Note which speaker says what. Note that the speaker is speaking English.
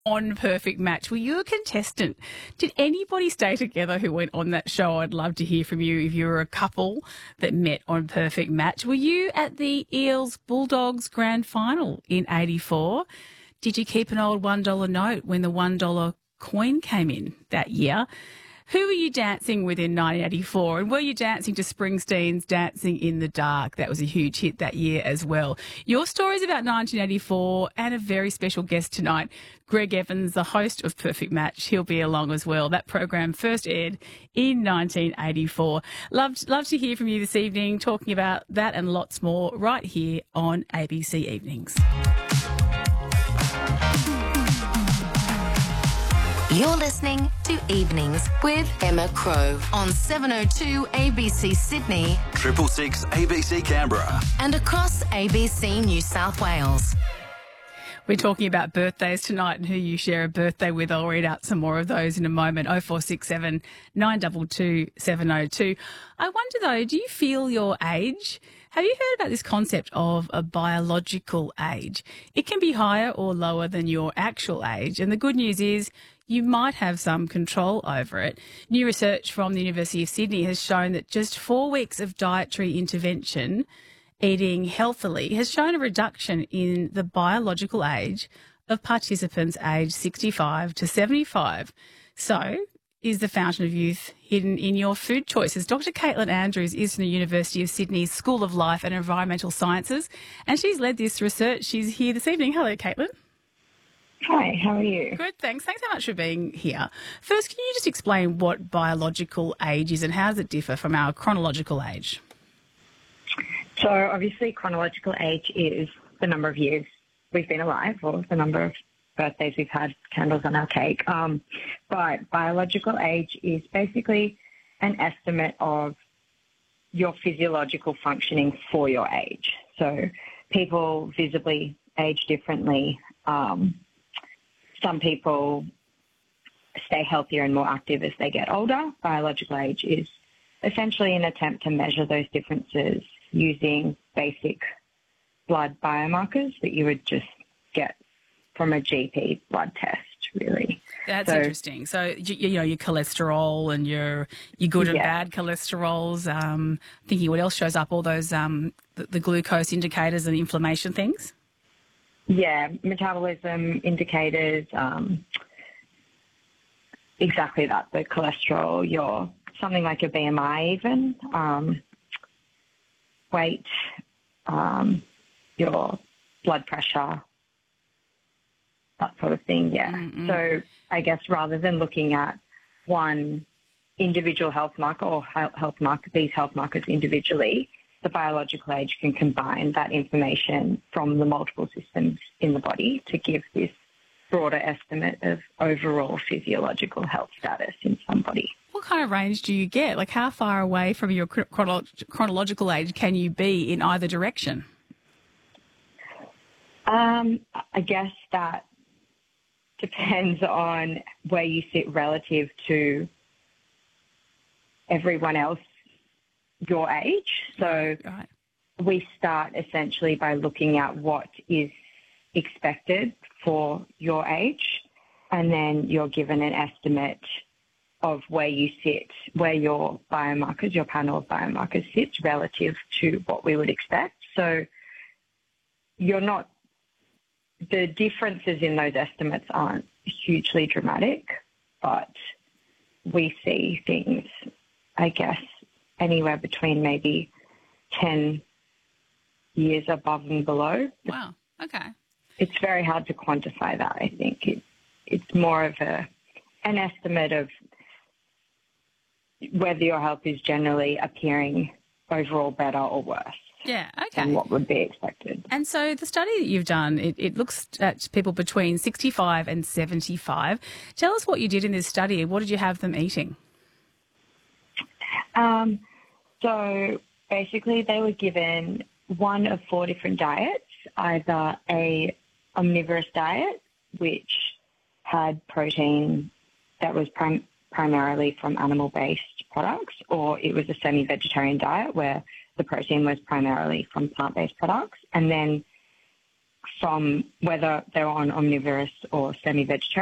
Speaker 1: on Perfect Match. Were you a contestant? Did anybody stay together who went on that show? I'd love to hear from you if you were a couple that met on Perfect Match. Were you at the Eels Bulldogs grand final in 84? Did you keep an old $1 note when the $1 coin came in that year? Who were you dancing with in 1984? And were you dancing to Springsteen's Dancing in the Dark? That was a huge hit that year as well. Your stories about 1984 and a very special guest tonight, Greg Evans, the host of Perfect Match. He'll be along as well. That program first aired in 1984. Love to hear from you this evening, talking about that and lots more right here on ABC Evenings.
Speaker 2: You're listening to Evenings with Emma Crow on 702 ABC Sydney,
Speaker 3: 666 ABC Canberra,
Speaker 2: and across ABC New South Wales.
Speaker 1: We're talking about birthdays tonight and who you share a birthday with. I'll read out some more of those in a moment. 0467 922 702. I wonder though, do you feel your age? Have you heard about this concept of a biological age? It can be higher or lower than your actual age. And the good news is you might have some control over it. New research from the University of Sydney has shown that just 4 weeks of dietary intervention, eating healthily, has shown a reduction in the biological age of participants aged 65 to 75. So, is the fountain of youth hidden in your food choices? Dr. Caitlin Andrews is from the University of Sydney's School of Life and Environmental Sciences, and she's led this research. She's here this evening. Hello, Caitlin.
Speaker 4: Hi, how are you?
Speaker 1: Good, thanks. Thanks so much for being here. First, can you just explain what biological age is and how does it differ from our chronological age?
Speaker 4: So obviously chronological age is the number of years we've been alive or the number of birthdays we've had, candles on our cake. But biological age is basically an estimate of your physiological functioning for your age. So people visibly age differently. Some people stay healthier and more active as they get older. Biological age is essentially an attempt to measure those differences using basic blood biomarkers that you would just get from a GP blood test, really.
Speaker 1: That's interesting. So, you know, your cholesterol and your good and bad cholesterols, thinking what else shows up, all those the glucose indicators and inflammation things?
Speaker 4: Yeah, metabolism indicators, exactly that, the cholesterol, something like your BMI even, weight, your blood pressure, that sort of thing, yeah. Mm-hmm. So I guess rather than looking at one individual health marker or these health markers individually, the biological age can combine that information from the multiple systems in the body to give this broader estimate of overall physiological health status in somebody.
Speaker 1: What kind of range do you get? Like how far away from your chronological age can you be in either direction?
Speaker 4: I guess that depends on where you sit relative to everyone else your age. So we start essentially by looking at what is expected for your age, and then you're given an estimate of where you sit, where your biomarkers, your panel of biomarkers sits relative to what we would expect. So the differences in those estimates aren't hugely dramatic, but we see things, I guess, anywhere between maybe 10 years above and below.
Speaker 1: Wow, okay.
Speaker 4: It's very hard to quantify that, I think. It's more of an estimate of whether your health is generally appearing overall better or worse.
Speaker 1: Yeah, okay.
Speaker 4: Than what would be expected.
Speaker 1: And so the study that you've done, it looks at people between 65 and 75. Tell us what you did in this study. What did you have them eating?
Speaker 4: So basically they were given one of 4 different diets, either a omnivorous diet, which had protein that was primarily from animal-based products, or it was a semi-vegetarian diet where the protein was primarily from plant-based products, and then from whether they're on omnivorous or semi-vegetarian.